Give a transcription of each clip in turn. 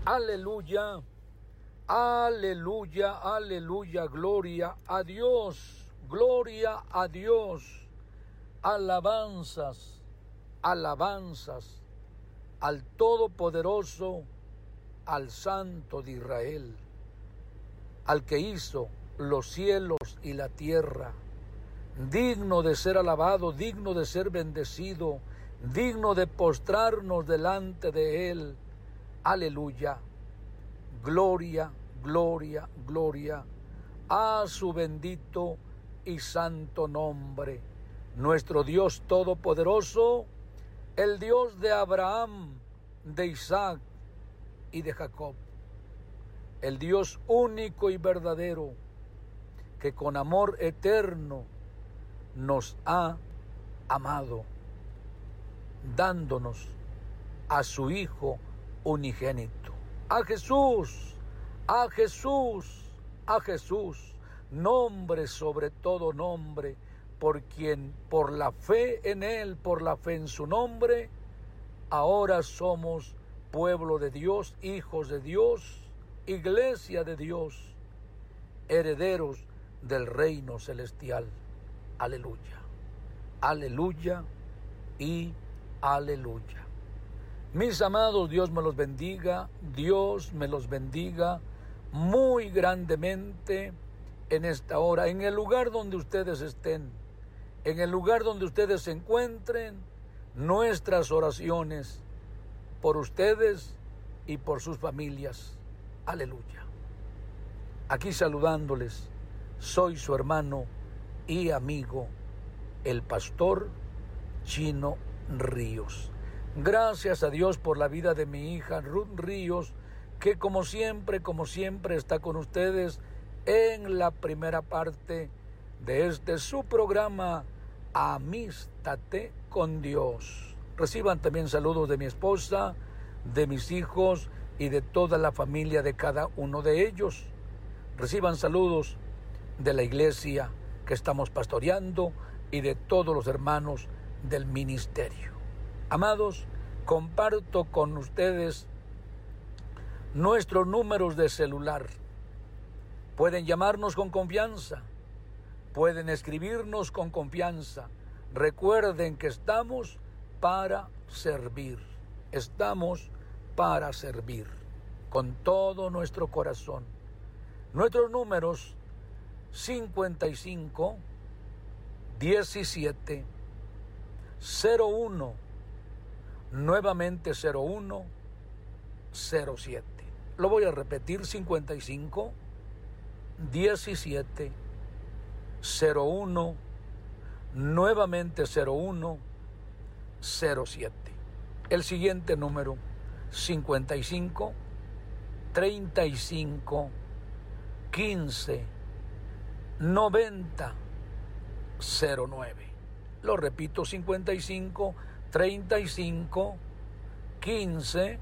Aleluya, aleluya, aleluya, gloria a Dios, alabanzas, alabanzas al Todopoderoso, al Santo de Israel, al que hizo los cielos y la tierra, digno de ser alabado, digno de ser bendecido, digno de postrarnos delante de Él. Aleluya, gloria, gloria, gloria a su bendito y santo nombre. Nuestro Dios Todopoderoso, el Dios de Abraham, de Isaac y de Jacob. El Dios único y verdadero, que con amor eterno nos ha amado, dándonos a su Hijo unigénito, a Jesús, a Jesús, a Jesús, nombre sobre todo nombre, por quien, por la fe en Él, por la fe en su nombre, ahora somos pueblo de Dios, hijos de Dios, iglesia de Dios, herederos del reino celestial. Aleluya, aleluya y aleluya. Mis amados, Dios me los bendiga muy grandemente en esta hora, en el lugar donde ustedes estén, en el lugar donde ustedes se encuentren. Nuestras oraciones por ustedes y por sus familias. Aleluya. Aquí saludándoles, soy su hermano y amigo, el pastor Chino Ríos. Gracias a Dios por la vida de mi hija Ruth Ríos, que como siempre está con ustedes en la primera parte de su programa Amístate con Dios. Reciban también saludos de mi esposa, de mis hijos y de toda la familia de cada uno de ellos. Reciban saludos de la iglesia que estamos pastoreando y de todos los hermanos del ministerio. Amados, comparto con ustedes nuestros números de celular. Pueden llamarnos con confianza, pueden escribirnos con confianza. Recuerden que estamos para servir, con todo nuestro corazón. Nuestros números 55 17 01, nuevamente 01 07. Lo voy a repetir: 55 17 01, nuevamente 01 07. El siguiente número: 55 35 15 90 09. Lo repito: 55 35 15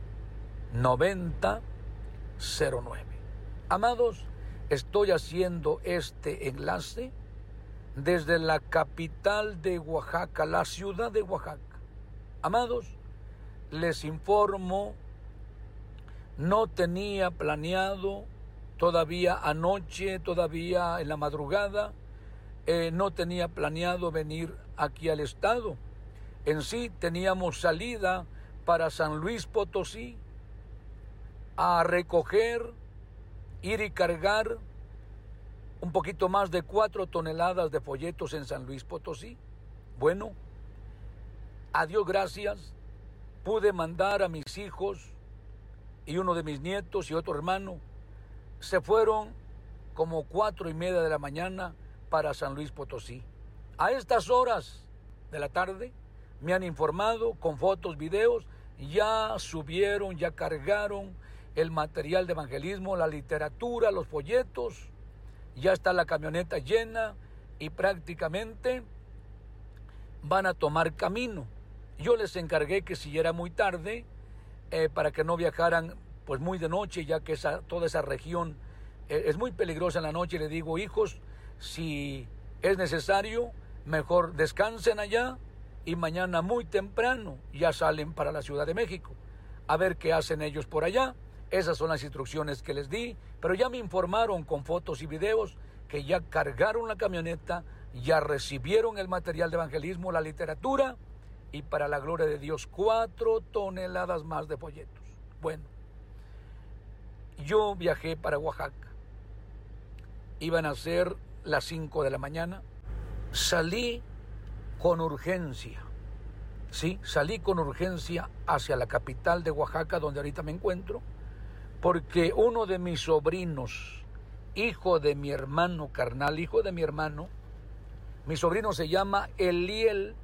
90 09. Amados, estoy haciendo este enlace desde la capital de Oaxaca, la ciudad de Oaxaca. Amados, les informo, no tenía planeado todavía anoche, todavía en la madrugada, no tenía planeado venir aquí al estado. En sí teníamos salida para San Luis Potosí a recoger, ir y cargar un poquito más de 4 toneladas de folletos en San Luis Potosí. Bueno, a Dios gracias, pude mandar a mis hijos y uno de mis nietos y otro hermano. Se fueron como 4:30 de la mañana para San Luis Potosí. A estas horas de la tarde me han informado con fotos, videos, ya subieron, ya cargaron el material de evangelismo, la literatura, los folletos, ya está la camioneta llena y prácticamente van a tomar camino. Yo les encargué que si era muy tarde, para que no viajaran pues muy de noche, ya que toda esa región es muy peligrosa en la noche. Le digo: hijos, si es necesario, mejor descansen allá y mañana muy temprano ya salen para la Ciudad de México. A ver qué hacen ellos por allá. Esas son las instrucciones que les di, pero ya me informaron con fotos y videos que ya cargaron la camioneta, ya recibieron el material de evangelismo, la literatura, y para la gloria de Dios, 4 toneladas más de folletos. Bueno, yo viajé para Oaxaca. Iban a ser las 5 de la mañana. Salí con urgencia. Sí, salí con urgencia hacia la capital de Oaxaca, donde ahorita me encuentro, porque uno de mis sobrinos, hijo de mi hermano carnal, hijo de mi hermano, mi sobrino se llama Eliel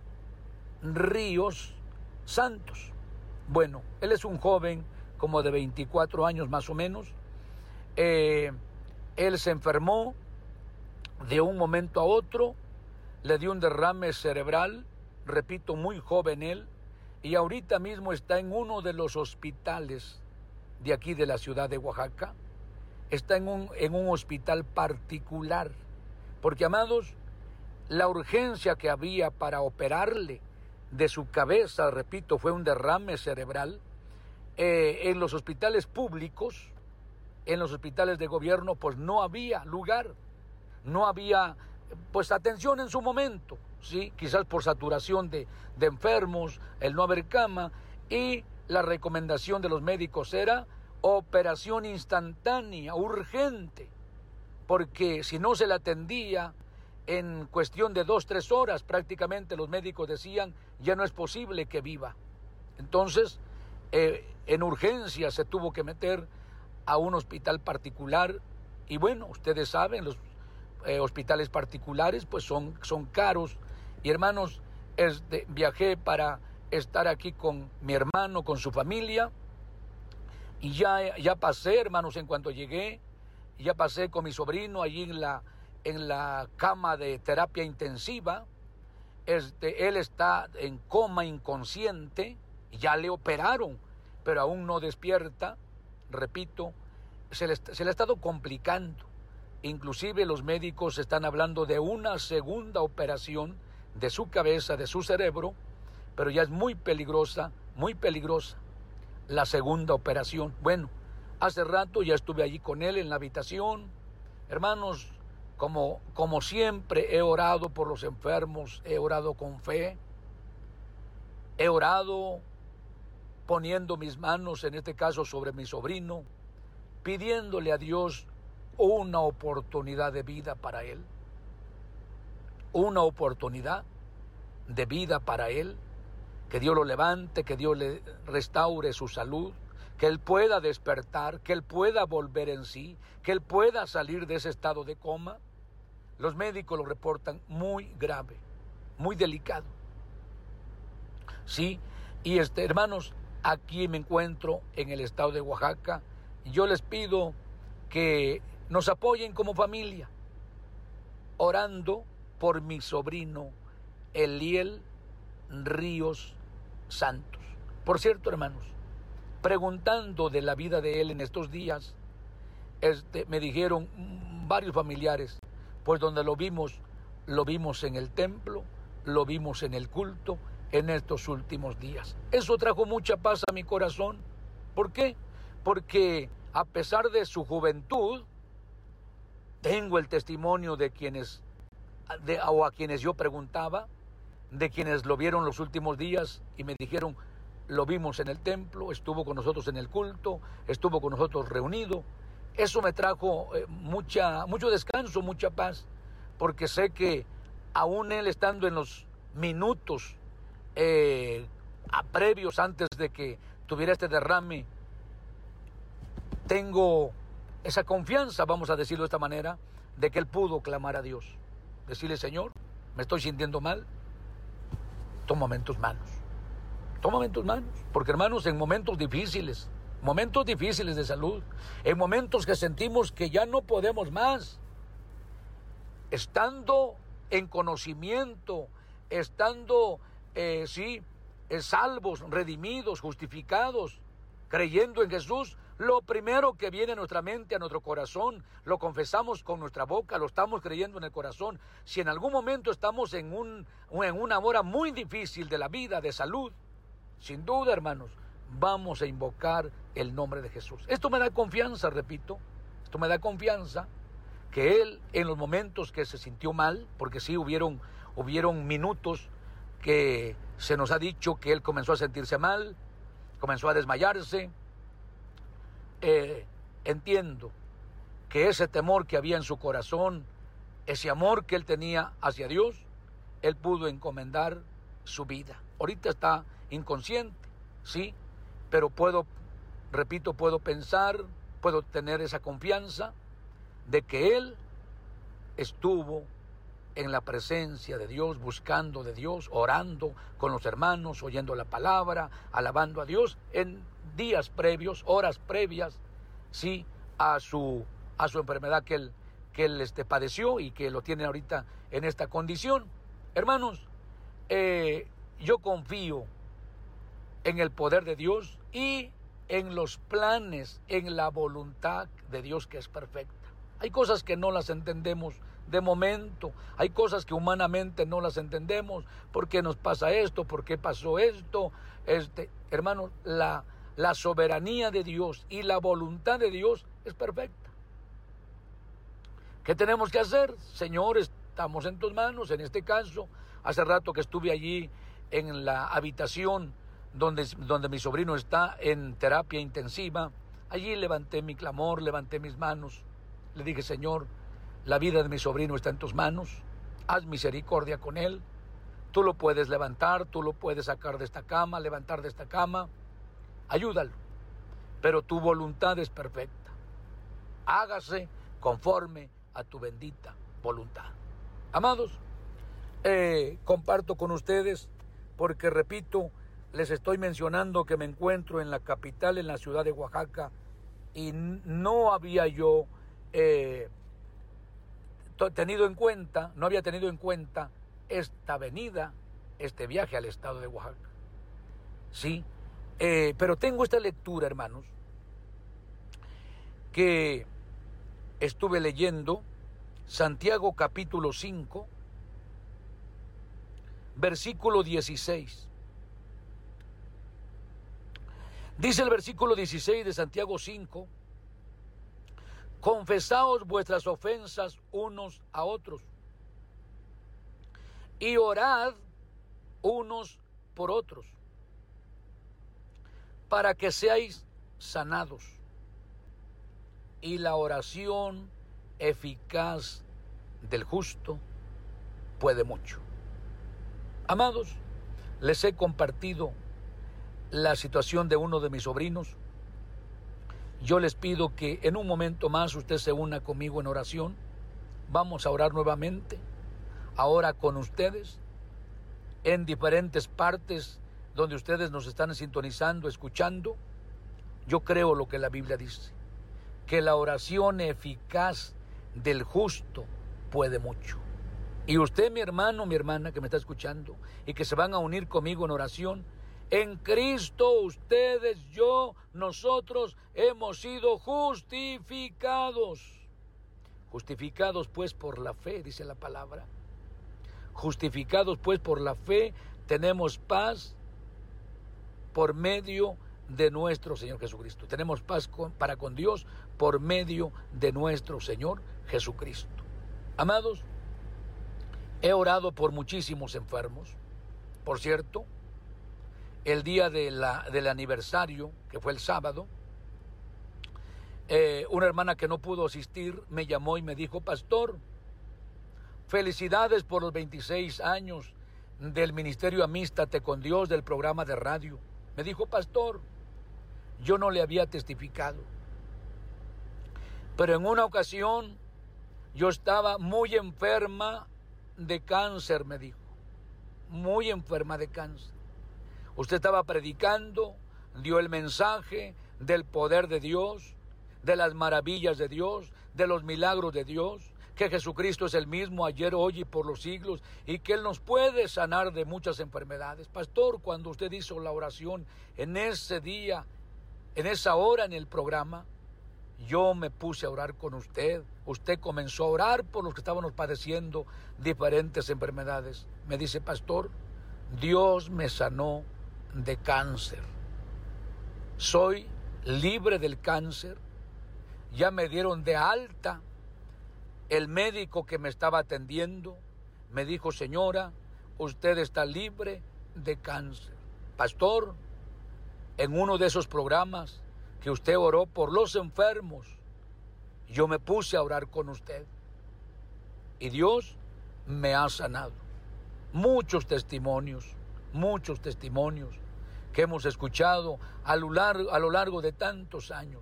Ríos Santos. Bueno, él es un joven como de 24 años más o menos. Él se enfermó de un momento a otro, le dio un derrame cerebral, repito, muy joven él, y ahorita mismo está en uno de los hospitales de aquí de la ciudad de Oaxaca. Está en un hospital particular, porque, amados, la urgencia que había para operarle de su cabeza, repito, fue un derrame cerebral. En los hospitales públicos, en los hospitales de gobierno, pues no había lugar, no había pues atención en su momento, ¿sí? Quizás por saturación de enfermos, el no haber cama, y la recomendación de los médicos era operación instantánea, urgente, porque si no se la atendía en cuestión de 2-3 horas, prácticamente los médicos decían, ya no es posible que viva. Entonces, en urgencia se tuvo que meter a un hospital particular, y bueno, ustedes saben, los hospitales particulares pues son caros. Y hermanos, viajé para estar aquí con mi hermano, con su familia, y ya pasé, hermanos, en cuanto llegué, ya pasé con mi sobrino allí en la cama de terapia intensiva. Él está en coma, inconsciente, ya le operaron, pero aún no despierta. Repito, se le ha estado complicando. Inclusive los médicos están hablando de una segunda operación de su cabeza, de su cerebro, pero ya es muy peligrosa la segunda operación. Bueno, hace rato ya estuve allí con él en la habitación. Hermanos, como siempre he orado por los enfermos, he orado con fe, he orado poniendo mis manos, en este caso sobre mi sobrino, pidiéndole a Dios una oportunidad de vida para él, una oportunidad de vida para él, que Dios lo levante, que Dios le restaure su salud, que él pueda despertar, que él pueda volver en sí, que él pueda salir de ese estado de coma. Los médicos lo reportan muy grave, muy delicado. Sí, y hermanos, aquí me encuentro en el estado de Oaxaca, y yo les pido que nos apoyen como familia, orando por mi sobrino Eliel Ríos Santos. Por cierto, hermanos, preguntando de la vida de él en estos días, me dijeron varios familiares, pues donde lo vimos en el templo, lo vimos en el culto, en estos últimos días. Eso trajo mucha paz a mi corazón. ¿Por qué? Porque a pesar de su juventud, tengo el testimonio de quienes, o a quienes yo preguntaba, de quienes lo vieron los últimos días y me dijeron, lo vimos en el templo, estuvo con nosotros en el culto, estuvo con nosotros reunido. Eso me trajo mucho descanso, mucha paz, porque sé que aún él estando en los minutos previos antes de que tuviera este derrame, tengo esa confianza, vamos a decirlo de esta manera, de que él pudo clamar a Dios, decirle, Señor, me estoy sintiendo mal, tómame en tus manos, porque hermanos, en momentos difíciles de salud, en momentos que sentimos que ya no podemos más, estando en conocimiento, estando, salvos, redimidos, justificados, creyendo en Jesús, lo primero que viene a nuestra mente, a nuestro corazón, lo confesamos con nuestra boca, lo estamos creyendo en el corazón. Si en algún momento estamos en una hora muy difícil de la vida, de salud, sin duda, hermanos, vamos a invocar el nombre de Jesús. Esto me da confianza, repito, esto me da confianza que él en los momentos que se sintió mal, porque sí hubieron minutos que se nos ha dicho que él comenzó a sentirse mal, comenzó a desmayarse. Entiendo que ese temor que había en su corazón, ese amor que él tenía hacia Dios, él pudo encomendar su vida. Ahorita está inconsciente, sí, pero puedo pensar, puedo tener esa confianza de que él estuvo en la presencia de Dios, buscando de Dios, orando con los hermanos, oyendo la palabra, alabando a Dios en días previos, horas previas, sí, a su enfermedad que él padeció y que lo tiene ahorita en esta condición. Hermanos, yo confío en el poder de Dios y en los planes, en la voluntad de Dios que es perfecta. Hay cosas que no las entendemos de momento, hay cosas que humanamente no las entendemos. ¿Por qué nos pasa esto? ¿Por qué pasó esto? Hermanos, la soberanía de Dios y la voluntad de Dios es perfecta. ¿Qué tenemos que hacer? Señor, estamos en tus manos. En este caso, hace rato que estuve allí en la habitación donde mi sobrino está en terapia intensiva, allí levanté mi clamor, levanté mis manos. Le dije, Señor, la vida de mi sobrino está en tus manos, haz misericordia con él, tú lo puedes levantar, tú lo puedes sacar de esta cama, levantar de esta cama, ayúdalo, pero tu voluntad es perfecta, hágase conforme a tu bendita voluntad. Amados, comparto con ustedes porque, repito, les estoy mencionando que me encuentro en la capital, en la ciudad de Oaxaca, y no había yo no había tenido en cuenta esta venida, este viaje al estado de Oaxaca. Sí, pero tengo esta lectura, hermanos, que estuve leyendo, Santiago capítulo 5, versículo 16. Dice el versículo 16 de Santiago 5, confesaos vuestras ofensas unos a otros y orad unos por otros para que seáis sanados. Y la oración eficaz del justo puede mucho. Amados, les he compartido la situación de uno de mis sobrinos. Yo les pido que en un momento más usted se una conmigo en oración. Vamos a orar nuevamente, ahora con ustedes, en diferentes partes donde ustedes nos están sintonizando, escuchando. Yo creo lo que la Biblia dice, que la oración eficaz del justo puede mucho. Y usted, mi hermano, mi hermana que me está escuchando y que se van a unir conmigo en oración, en Cristo ustedes, yo, nosotros hemos sido justificados. Justificados pues por la fe, dice la palabra. Justificados pues por la fe, tenemos paz por medio de nuestro Señor Jesucristo. Tenemos paz para con Dios por medio de nuestro Señor Jesucristo. Amados, he orado por muchísimos enfermos. Por cierto, el día del aniversario, que fue el sábado, una hermana que no pudo asistir me llamó y me dijo, pastor, felicidades por los 26 años del Ministerio Amístate con Dios, del programa de radio. Me dijo, pastor, yo no le había testificado, pero en una ocasión yo estaba muy enferma de cáncer, me dijo, muy enferma de cáncer. Usted estaba predicando, dio el mensaje del poder de Dios, de las maravillas de Dios, de los milagros de Dios, que Jesucristo es el mismo ayer, hoy y por los siglos, y que Él nos puede sanar de muchas enfermedades. Pastor, cuando usted hizo la oración en ese día, en esa hora en el programa, yo me puse a orar con usted. Usted comenzó a orar por los que estábamos padeciendo diferentes enfermedades. Me dice, pastor, Dios me sanó de cáncer. soy libre del cáncer, ya me dieron de alta. El médico que me estaba atendiendo me dijo, señora, usted está libre de cáncer. Pastor, en uno de esos programas que usted oró por los enfermos, yo me puse a orar con usted y Dios me ha sanado. Muchos testimonios que hemos escuchado a lo largo de tantos años,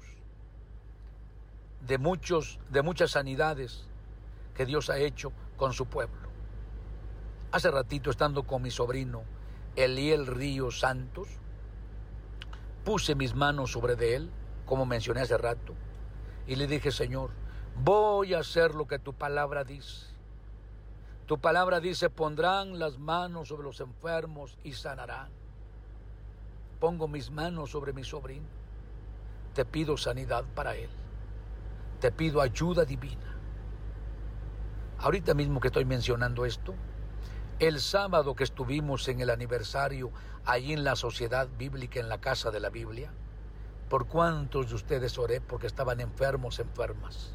de muchas sanidades que Dios ha hecho con su pueblo. Hace ratito, estando con mi sobrino Eliel Ríos Santos, puse mis manos sobre de él, como mencioné hace rato, y le dije, Señor, voy a hacer lo que tu palabra dice. Tu palabra dice, pondrán las manos sobre los enfermos y sanarán. Pongo mis manos sobre mi sobrino. Te pido sanidad para él. Te pido ayuda divina. Ahorita mismo que estoy mencionando esto, el sábado que estuvimos en el aniversario, allí en la Sociedad Bíblica, en la Casa de la Biblia, ¿por cuántos de ustedes oré porque estaban enfermos, enfermas?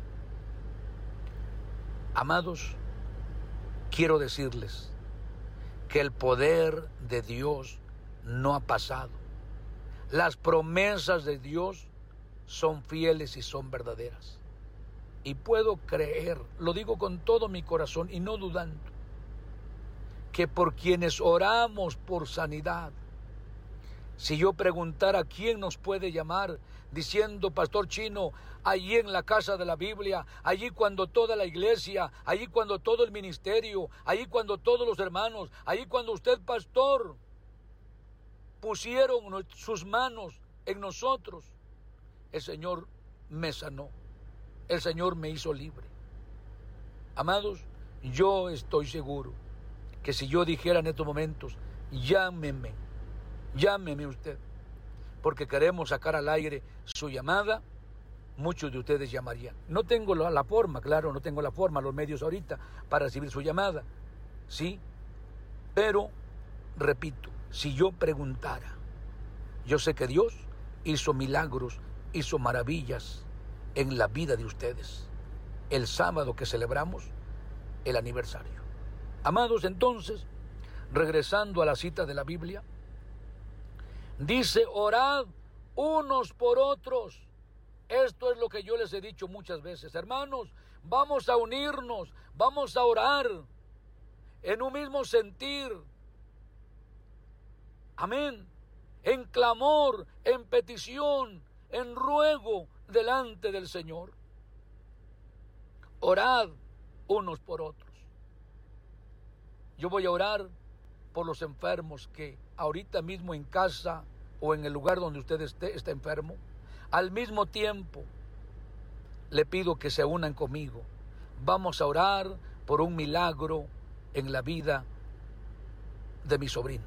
Amados, quiero decirles que el poder de Dios no ha pasado. Las promesas de Dios son fieles y son verdaderas. Y puedo creer, lo digo con todo mi corazón y no dudando, que por quienes oramos por sanidad, si yo preguntara quién nos puede llamar diciendo, Pastor Chino, allí en la Casa de la Biblia, allí cuando toda la iglesia, allí cuando todo el ministerio, allí cuando todos los hermanos, allí cuando usted, pastor, pusieron sus manos en nosotros, el Señor me sanó, el Señor me hizo libre. Amados, yo estoy seguro que si yo dijera en estos momentos, llámeme usted, porque queremos sacar al aire su llamada, muchos de ustedes llamarían. No tengo la forma, claro, no tengo la forma, los medios ahorita para recibir su llamada, sí, pero, repito, si yo preguntara, yo sé que Dios hizo milagros, hizo maravillas en la vida de ustedes, el sábado que celebramos el aniversario. Amados, entonces, regresando a la cita de la Biblia, dice, orad unos por otros. Esto es lo que yo les he dicho muchas veces. Hermanos, vamos a unirnos, vamos a orar en un mismo sentir. Amén. En clamor, en petición, en ruego delante del Señor. Orad unos por otros. Yo voy a orar por los enfermos que ahorita mismo en casa o en el lugar donde usted está enfermo. Al mismo tiempo, le pido que se unan conmigo. Vamos a orar por un milagro en la vida de mi sobrino.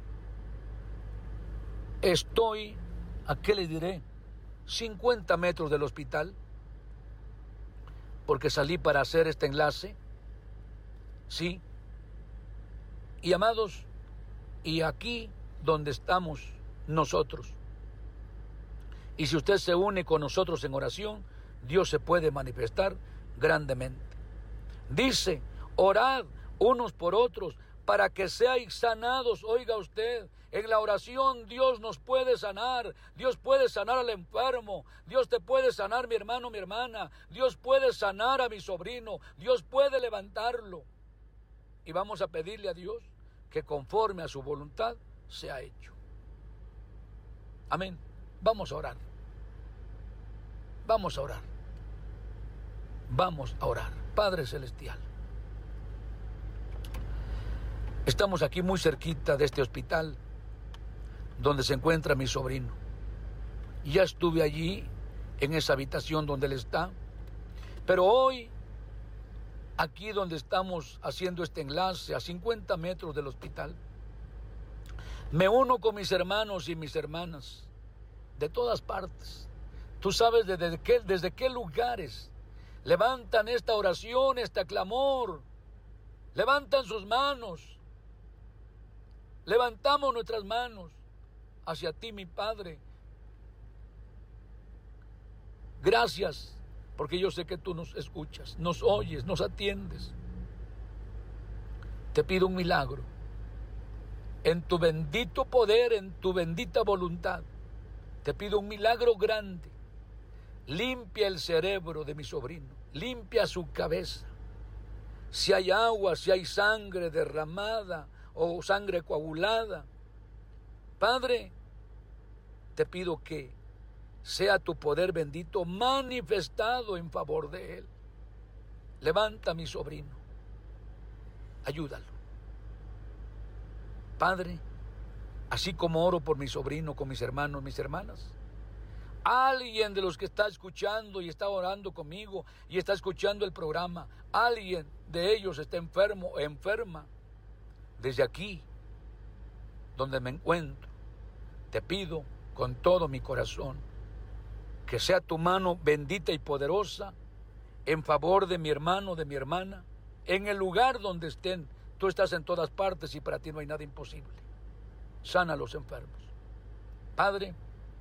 Estoy, ¿a qué le diré? 50 metros del hospital, porque salí para hacer este enlace. Sí. Y amados, y aquí donde estamos nosotros, y si usted se une con nosotros en oración, Dios se puede manifestar grandemente. Dice, orad unos por otros para que seáis sanados. Oiga usted, en la oración Dios nos puede sanar. Dios puede sanar al enfermo. Dios te puede sanar, mi hermano, mi hermana. Dios puede sanar a mi sobrino. Dios puede levantarlo. Y vamos a pedirle a Dios que conforme a su voluntad sea hecho. Amén. Vamos a orar. Vamos a orar. Vamos a orar. Padre Celestial, estamos aquí muy cerquita de este hospital donde se encuentra mi sobrino. Ya estuve allí en esa habitación donde él está, pero hoy, aquí donde estamos haciendo este enlace, a 50 metros del hospital, me uno con mis hermanos y mis hermanas de todas partes. Tú sabes desde qué lugares levantan esta oración, este clamor, levantan sus manos. Levantamos nuestras manos hacia ti, mi Padre, Gracias, porque yo sé que tú nos escuchas, nos oyes, nos atiendes. Te pido un milagro. En tu bendito poder, en tu bendita voluntad, te pido un milagro grande. Limpia el cerebro de mi sobrino, limpia su cabeza. Si hay agua, si hay sangre derramada o sangre coagulada, Padre, te pido que sea tu poder bendito manifestado en favor de él. Levanta a mi sobrino, ayúdalo. Padre, así como oro por mi sobrino, con mis hermanos, mis hermanas, alguien de los que está escuchando y está orando conmigo y está escuchando el programa, alguien de ellos está enfermo o enferma, desde aquí, donde me encuentro, te pido con todo mi corazón que sea tu mano bendita y poderosa en favor de mi hermano, de mi hermana, en el lugar donde estén. Tú estás en todas partes y para ti no hay nada imposible. Sana a los enfermos. Padre,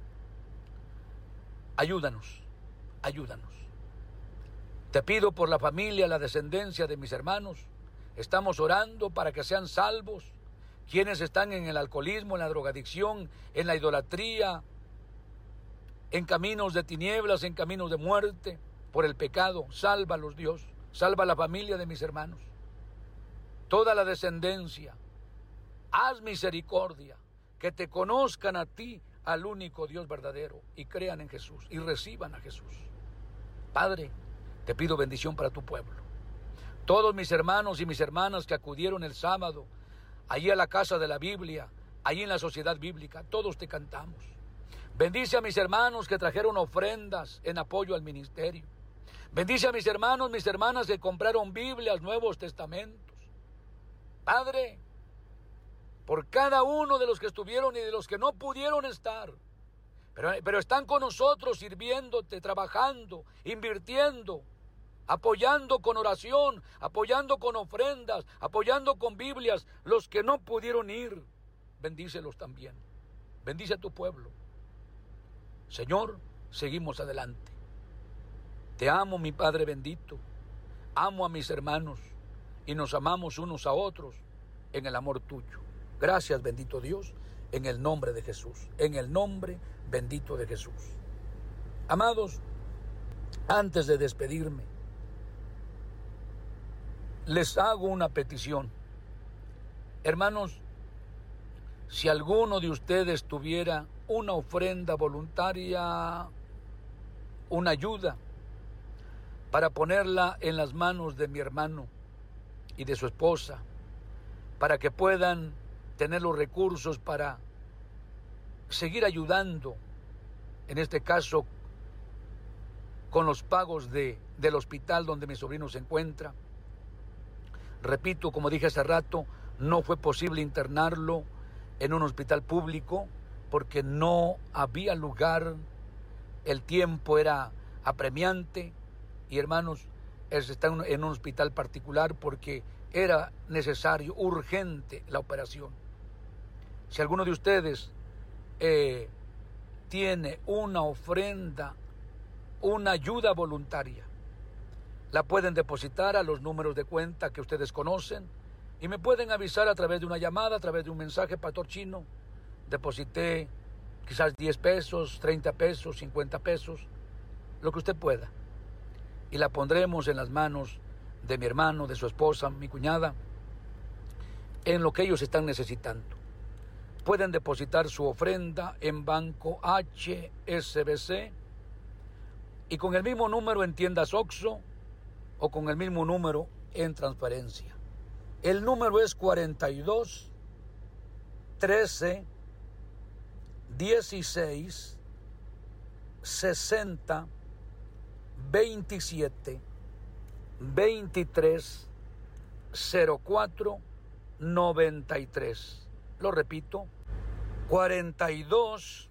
ayúdanos, ayúdanos. Te pido por la familia, la descendencia de mis hermanos. Estamos orando para que sean salvos quienes están en el alcoholismo, en la drogadicción, en la idolatría, en caminos de tinieblas, en caminos de muerte, por el pecado. Sálvalos, Dios. Salva a la familia de mis hermanos. Toda la descendencia. Haz misericordia. Que te conozcan a ti, al único Dios verdadero, y crean en Jesús y reciban a Jesús. Padre, te pido bendición para tu pueblo. Todos mis hermanos y mis hermanas que acudieron el sábado, allí a la casa de la Biblia, allí en la sociedad bíblica, todos te cantamos. Bendice a mis hermanos que trajeron ofrendas en apoyo al ministerio. Bendice a mis hermanos, mis hermanas que compraron Biblias, Nuevos Testamentos. Padre, por cada uno de los que estuvieron y de los que no pudieron estar, pero están con nosotros sirviéndote, trabajando, invirtiendo, apoyando con oración, apoyando con ofrendas, apoyando con Biblias, los que no pudieron ir, bendícelos también. Bendice a tu pueblo. Señor, seguimos adelante. Te amo, mi Padre bendito. Amo a mis hermanos y nos amamos unos a otros en el amor tuyo. Gracias, bendito Dios, en el nombre de Jesús, en el nombre bendito de Jesús. Amados, antes de despedirme, les hago una petición. Hermanos, si alguno de ustedes tuviera una ofrenda voluntaria, una ayuda, para ponerla en las manos de mi hermano y de su esposa, para que puedan tener los recursos para seguir ayudando, en este caso, con los pagos del hospital donde mi sobrino se encuentra. Repito, como dije hace rato, no fue posible internarlo en un hospital público porque no había lugar, el tiempo era apremiante y hermanos, está en un hospital particular porque era necesario, urgente la operación. Si alguno de ustedes tiene una ofrenda, una ayuda voluntaria, la pueden depositar a los números de cuenta que ustedes conocen y me pueden avisar a través de una llamada, a través de un mensaje: Pastor Chino, deposité quizás 10 pesos, 30 pesos, 50 pesos, lo que usted pueda. Y la pondremos en las manos de mi hermano, de su esposa, mi cuñada, en lo que ellos están necesitando. Pueden depositar su ofrenda en Banco HSBC y con el mismo número en tiendas Oxxo o con el mismo número en transferencia. El número es 42 13 16 60 27 23 04 93. Lo repito: 42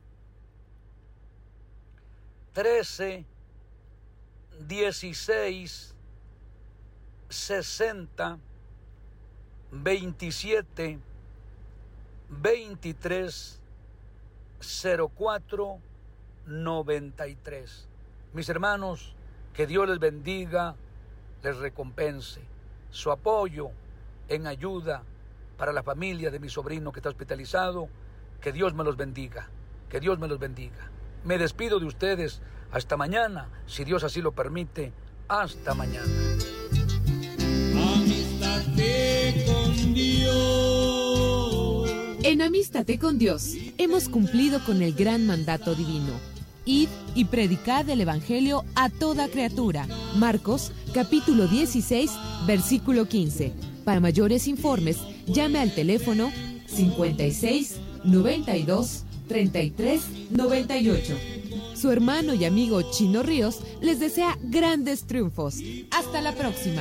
13 16 60 27 23 04 93. Mis hermanos, que Dios les bendiga, les recompense. Su apoyo en ayuda para la familia de mi sobrino que está hospitalizado, que Dios me los bendiga, que Dios me los bendiga. Me despido de ustedes hasta mañana, si Dios así lo permite, hasta mañana. Amístate con Dios. En Amístate con Dios hemos cumplido con el gran mandato divino. Id y predicad el Evangelio a toda criatura. Marcos, capítulo 16, versículo 15. Para mayores informes, llame al teléfono 56 92 33 98. Su hermano y amigo Chino Ríos les desea grandes triunfos. Hasta la próxima.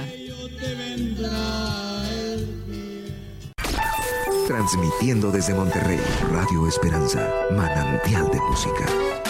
Transmitiendo desde Monterrey, Radio Esperanza, manantial de música.